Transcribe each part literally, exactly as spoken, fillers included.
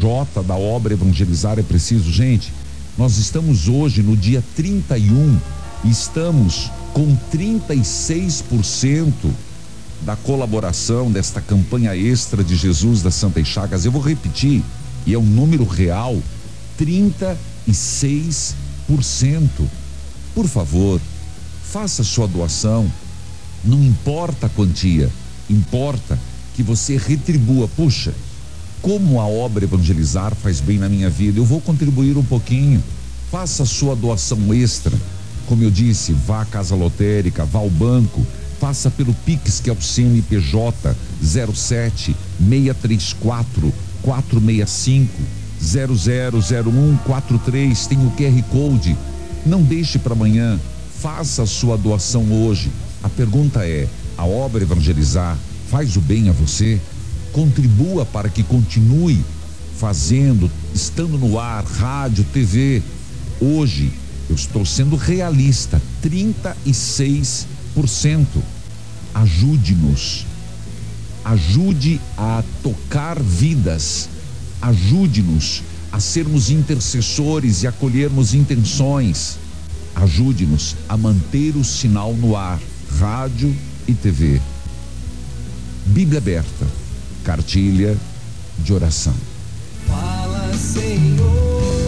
J da obra Evangelizar é Preciso. Gente, nós estamos hoje no dia trinta e um e estamos com trinta e seis por cento da colaboração desta campanha extra de Jesus das Santas Chagas. Eu vou repetir, e é um número real, trinta e seis por cento. Por favor, faça sua doação. Não importa a quantia, importa que você retribua. Puxa, como a obra Evangelizar faz bem na minha vida, eu vou contribuir um pouquinho. Faça a sua doação extra. Como eu disse, vá à Casa Lotérica, vá ao banco, faça pelo Pix, que é o C N P J zero sete seis três quatro quatro seis cinco zero zero zero um quatro três, tem o Q R Code. Não deixe para amanhã, faça a sua doação hoje. A pergunta é: a obra Evangelizar faz o bem a você? Contribua para que continue fazendo, estando no ar, rádio, T V. Hoje eu estou sendo realista, trinta e seis por cento. Ajude-nos, ajude a tocar vidas, ajude-nos a sermos intercessores e acolhermos intenções, ajude-nos a manter o sinal no ar, rádio e T V. Bíblia aberta, cartilha de oração. Fala, Senhor.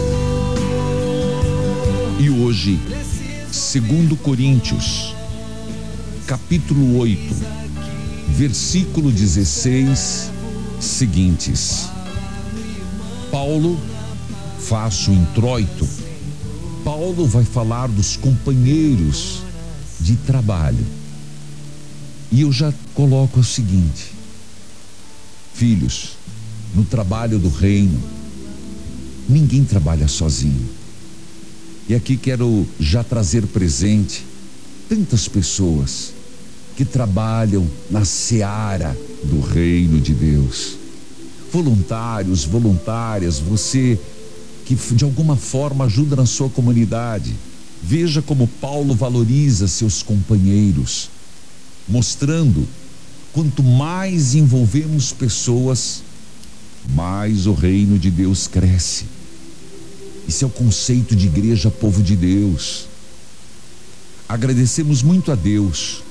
E hoje, segundo Coríntios, capítulo oito, versículo dezesseis, seguintes. Paulo, faço o introito. Paulo vai falar dos companheiros de trabalho. E eu já coloco o seguinte: filhos, no trabalho do reino, ninguém trabalha sozinho. E aqui quero já trazer presente tantas pessoas que trabalham na seara do reino de Deus. Voluntários, voluntárias, você que de alguma forma ajuda na sua comunidade. Veja como Paulo valoriza seus companheiros, mostrando quanto mais envolvemos pessoas, mais o reino de Deus cresce. Esse é o conceito de igreja, povo de Deus. Agradecemos muito a Deus,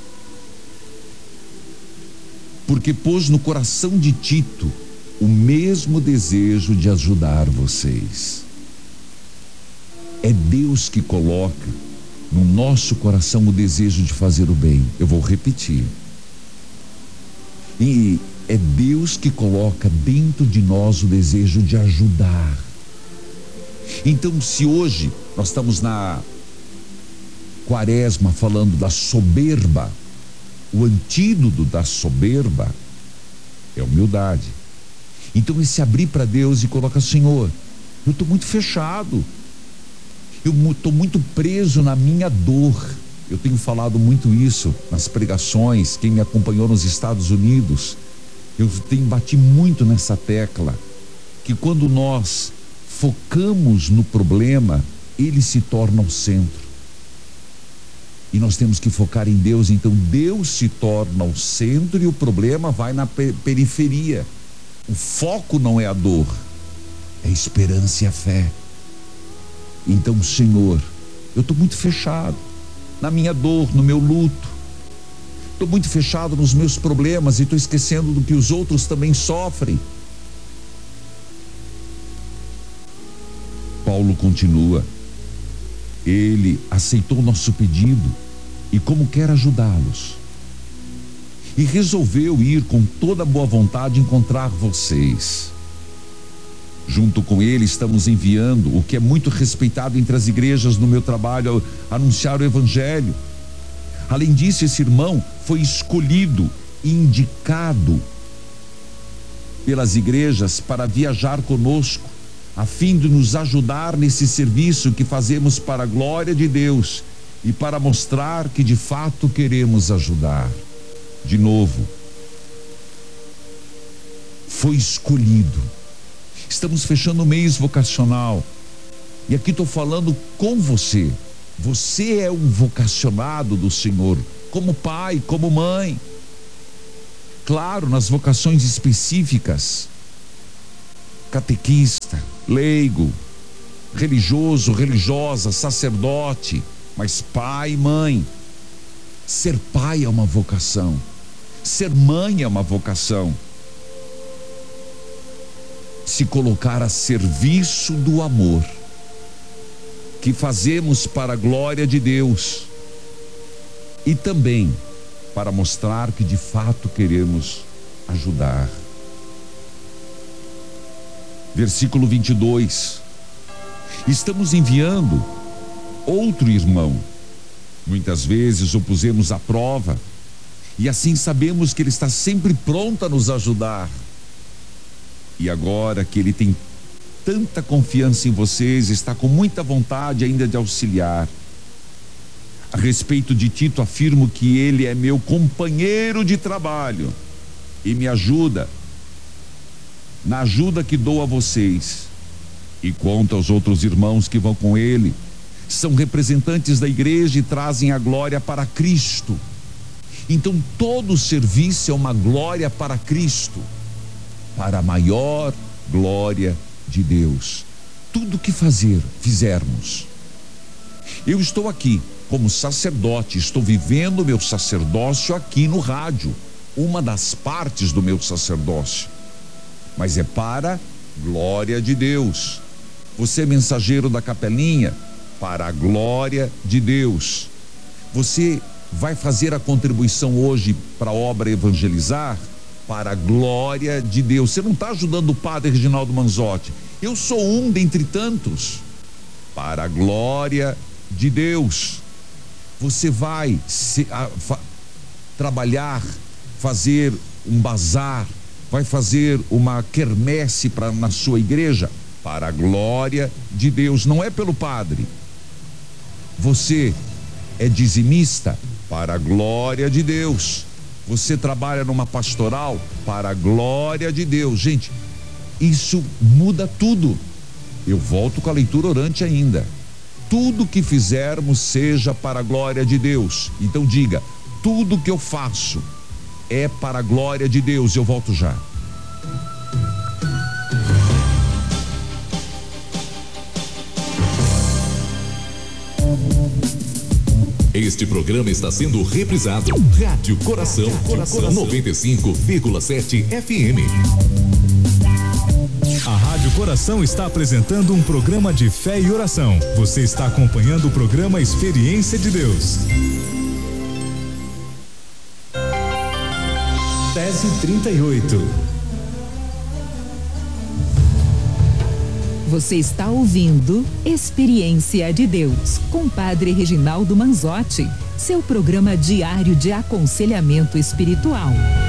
porque pôs no coração de Tito o mesmo desejo de ajudar vocês. É Deus que coloca no nosso coração o desejo de fazer o bem. Eu vou repetir. E é Deus que coloca dentro de nós o desejo de ajudar. Então, se hoje nós estamos na Quaresma falando da soberba, o antídoto da soberba é humildade. Então, esse abrir para Deus e colocar: Senhor, eu estou muito fechado, eu estou muito preso na minha dor. Eu tenho falado muito isso nas pregações. Quem me acompanhou nos Estados Unidos, eu tenho batido muito nessa tecla, que quando nós focamos no problema, ele se torna o centro. E nós temos que focar em Deus. Então Deus se torna o centro e o problema vai na periferia. O foco não é a dor, é a esperança e a fé. Então, Senhor, eu estou muito fechado na minha dor, no meu luto. Estou muito fechado nos meus problemas e estou esquecendo do que os outros também sofrem. Paulo continua: ele aceitou o nosso pedido e, como quer ajudá-los, e resolveu ir com toda boa vontade encontrar vocês. Junto com ele estamos enviando o que é muito respeitado entre as igrejas no meu trabalho, anunciar o evangelho. Além disso, esse irmão foi escolhido e indicado pelas igrejas para viajar conosco, a fim de nos ajudar nesse serviço que fazemos para a glória de Deus e para mostrar que de fato queremos ajudar. De novo, foi escolhido. Estamos fechando o mês vocacional e aqui estou falando com você. Você é um vocacionado do Senhor, como pai, como mãe. Claro, nas vocações específicas, catequista, leigo, religioso, religiosa, sacerdote, mas pai e mãe. Ser pai é uma vocação, ser mãe é uma vocação. Se colocar a serviço do amor que fazemos para a glória de Deus e também para mostrar que de fato queremos ajudar. Versículo vinte e dois. Estamos enviando outro irmão. Muitas vezes o pusemos à prova e assim sabemos que ele está sempre pronto a nos ajudar. E agora que ele tem tanta confiança em vocês, está com muita vontade ainda de auxiliar. A respeito de Tito, afirmo que ele é meu companheiro de trabalho e me ajuda na ajuda que dou a vocês. E quanto aos outros irmãos que vão com ele, são representantes da igreja e trazem a glória para Cristo. Então todo serviço é uma glória para Cristo, para a maior glória de Deus. Tudo que fazer, fizermos. Eu estou aqui como sacerdote, estou vivendo meu sacerdócio aqui no rádio, uma das partes do meu sacerdócio, mas é para a glória de Deus. Você é mensageiro da capelinha, para a glória de Deus. Você vai fazer a contribuição hoje para a obra Evangelizar, para a glória de Deus. Você não está ajudando o padre Reginaldo Manzotti. Eu sou um dentre tantos, para a glória de Deus. Você vai se, a, fa, trabalhar, fazer um bazar, vai fazer uma quermesse pra, na sua igreja, para a glória de Deus, não é pelo padre. Você é dizimista, para a glória de Deus. Você trabalha numa pastoral, para a glória de Deus. Gente, isso muda tudo. Eu volto com a leitura orante ainda. Tudo que fizermos seja para a glória de Deus. Então diga, tudo que eu faço é para a glória de Deus. Eu volto já. Este programa está sendo reprisado. Rádio Coração, Coração noventa e cinco vírgula sete F M. A Rádio Coração está apresentando um programa de fé e oração. Você está acompanhando o programa Experiência de Deus. dez e trinta e oito. Você está ouvindo Experiência de Deus com Padre Reginaldo Manzotti, seu programa diário de aconselhamento espiritual.